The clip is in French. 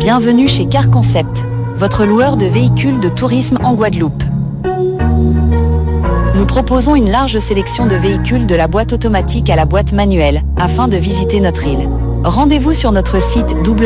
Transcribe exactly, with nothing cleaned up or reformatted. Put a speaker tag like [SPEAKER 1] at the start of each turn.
[SPEAKER 1] Bienvenue chez Car Concept, votre loueur de véhicules de tourisme en Guadeloupe. Nous proposons une large sélection de véhicules de la boîte automatique à la boîte manuelle, afin de visiter notre île. Rendez-vous sur notre site w w w